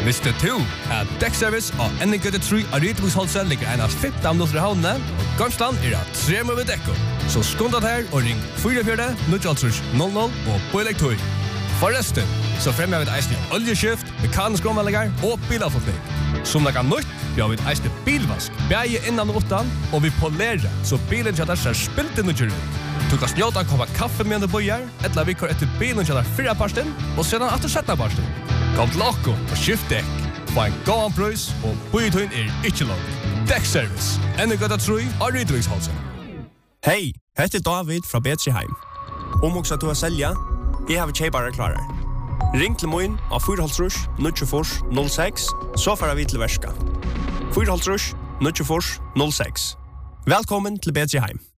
Visste du at dekkservice og NG3 av Rydviksholsen ligger en av 15 minutter i havnene, og Gamsland at 3 med dekko. Så skundat her og ring 44-000 og Boilektor. Forresten, så fremmer vi et eisende oljeskift, mekanisk omvalligar og bilavfotning. Som lager nytt, vi har et eisende bilvask, bæge innan og utan, og vi polerer, så bilen kjadar ser spilte nødger ut. Du kan snjåta en kopp kaffe med en bøyer, eller vi kår etter bilen kjadar 4 parsten, og sedan etter 17 parsten. Kom til okko og skift dekk. Få en gåan prøys, og bøyetøyen ikke langt. Dekkservice, NG3 av Rydviksholsen. Hei, heter David fra Betriheim. Om också du har sälja, jag har kjøpare klarar. Ring til moin av 4-0-06, så får vi til verska. 4-0-06. Velkommen til Betriheim.